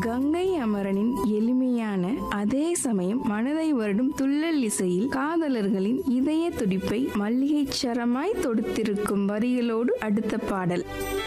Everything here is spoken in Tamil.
கங்கை அமரனின் எளிமையான அதே சமயம் மனதை வருடும் துள்ளல் இசையில் காதலர்களின் இதய துடிப்பை மல்லிகை சரமாய் தொடுத்திருக்கும் வரிகளோடு அடுத்த பாடல்.